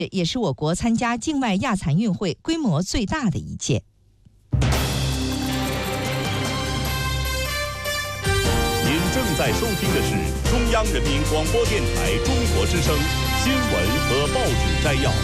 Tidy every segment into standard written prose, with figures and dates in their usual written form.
也是我国参加境外亚残运会规模最大的一届。 您正在收听的是中央人民广播电台中国之声新闻和报纸摘要。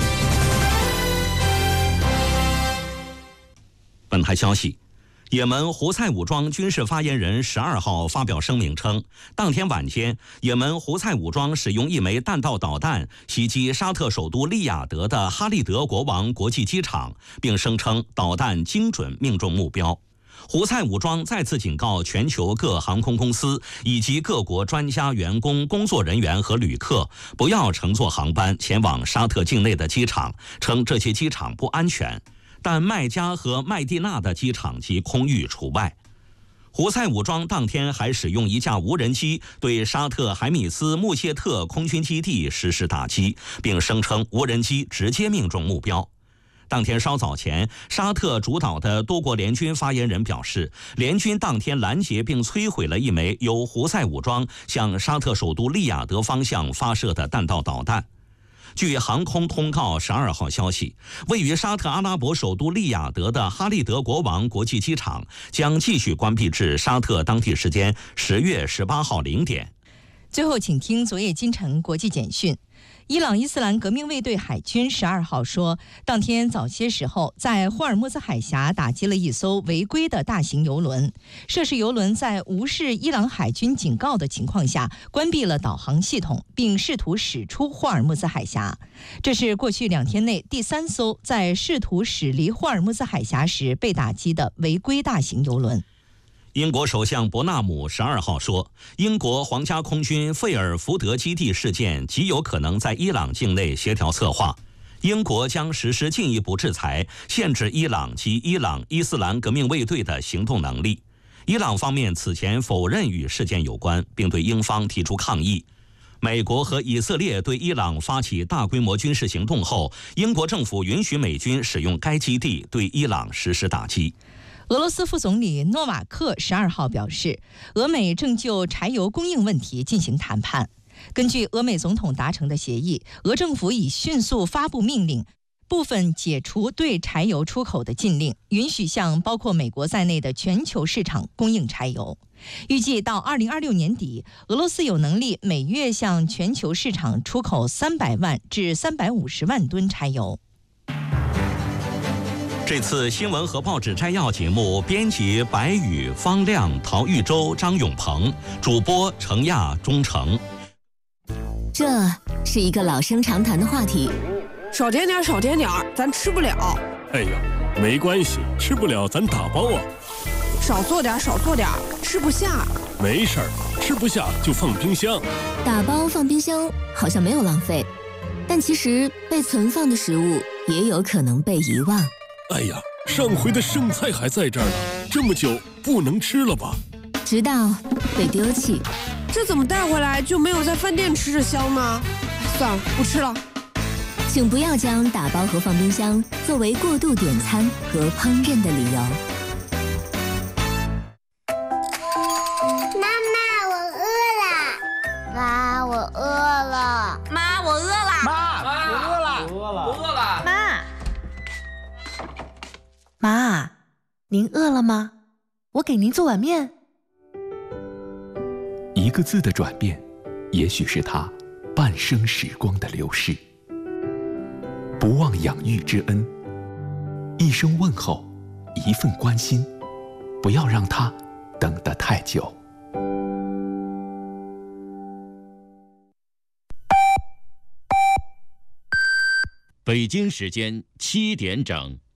本台消息，也门胡塞武装军事发言人12号发表声明称，当天晚间，也门胡塞武装使用一枚弹道导弹袭击沙特首都利雅得的哈利德国王国际机场，并声称导弹精准命中目标。胡塞武装再次警告全球各航空公司以及各国专家、员工、工作人员和旅客，不要乘坐航班前往沙特境内的机场，称这些机场不安全。但麦加和麦地那的机场及空域除外。胡塞武装当天还使用一架无人机对沙特海米斯穆谢特空军基地实施打击，并声称无人机直接命中目标。当天稍早前，沙特主导的多国联军发言人表示，联军当天拦截并摧毁了一枚由胡塞武装向沙特首都利雅得方向发射的弹道导弹。据航空通告12号消息，位于沙特阿拉伯首都利雅得的哈利德国王国际机场将继续关闭至沙特当地时间10月18号0点。 最后，请听昨夜今晨国际简讯。伊朗伊斯兰革命卫队海军12号说，当天早些时候在霍尔木兹海峡打击了一艘违规的大型油轮，涉事油轮在无视伊朗海军警告的情况下关闭了导航系统，并试图驶出霍尔木兹海峡。这是过去2天内第3艘在试图驶离霍尔木兹海峡时被打击的违规大型油轮。 英国首相伯纳姆12号说，英国皇家空军费尔福德基地事件极有可能在伊朗境内协调策划，英国将实施进一步制裁，限制伊朗及伊朗伊斯兰革命卫队的行动能力。伊朗方面此前否认与事件有关，并对英方提出抗议。美国和以色列对伊朗发起大规模军事行动后，英国政府允许美军使用该基地对伊朗实施打击。 俄罗斯副总理诺瓦克12号表示，俄美正就柴油供应问题进行谈判。根据俄美总统达成的协议，俄政府已迅速发布命令，部分解除对柴油出口的禁令，允许向包括美国在内的全球市场供应柴油。预计到2026年底，俄罗斯有能力每月向全球市场出口300万至350万吨柴油。 这次新闻和报纸摘要节目，编辑白宇、方亮、陶玉洲、张永鹏，主播程亚、钟诚。 这是一个老生常谈的话题。 少点点，少点点，咱吃不了。 哎呀，没关系，吃不了咱打包啊。 少做点，少做点，吃不下。 没事儿，吃不下就放冰箱。 打包放冰箱好像没有浪费，但其实被存放的食物也有可能被遗忘。 哎呀，上回的剩菜还在这儿呢，这么久不能吃了吧？ 直到被丢弃。 这怎么带回来就没有在饭店吃着香呢？算了，不吃了。 请不要将打包和放冰箱作为过度点餐和烹饪的理由。 妈妈，我饿了。妈，我饿了。 妈，我饿了。 妈，我饿了。 我饿了。 妈，您饿了吗？我给您做碗面。 一个字的转变，也许是他半生时光的流逝。不忘养育之恩，一声问候，一份关心，不要让他等得太久。 北京时间7点整。